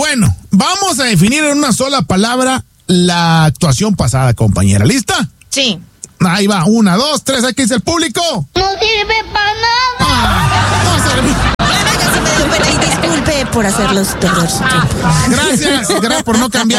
Bueno, vamos a definir en una sola palabra la actuación pasada, compañera. ¿Lista? Sí. Ahí va, 1, 2, 3, aquí dice el público. No sirve para nada. No sirve. Y disculpe por hacerlos perder su tiempo. Gracias por no cambiar.